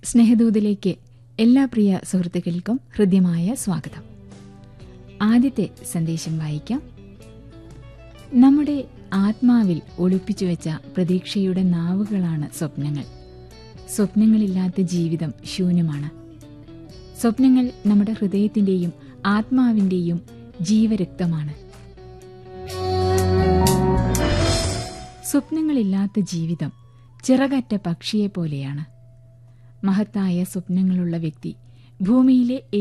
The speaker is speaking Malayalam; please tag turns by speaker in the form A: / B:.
A: സ്നേഹദൂതിലേക്ക് എല്ലാ പ്രിയ സുഹൃത്തുക്കൾക്കും ഹൃദ്യമായ സ്വാഗതം. ആദ്യത്തെ സന്ദേശം വായിക്കാം. നമ്മുടെ ആത്മാവിൽ ഒളിപ്പിച്ചുവെച്ച പ്രതീക്ഷയുടെ നാവുകളാണ് സ്വപ്നങ്ങൾ. സ്വപ്നങ്ങളില്ലാത്ത ജീവിതം ശൂന്യമാണ്. സ്വപ്നങ്ങൾ നമ്മുടെ ഹൃദയത്തിന്റെയും ആത്മാവിന്റെയും ജീവരക്തമാണ്. സ്വപ്നങ്ങളില്ലാത്ത ജീവിതം ചിറകറ്റ പക്ഷിയെപ്പോലെയാണ്. മഹത്തായ സ്വപ്നങ്ങളുള്ള വ്യക്തി ഭൂമിയിലെ